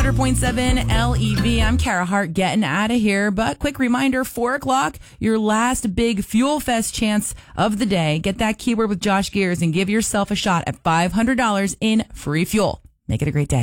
100.7 LEV. I'm Kara Hart getting out of here. But quick reminder, 4 o'clock, your last big Fuel Fest chance of the day. Get that keyword with Josh Gears and give yourself a shot at $500 in free fuel. Make it a great day.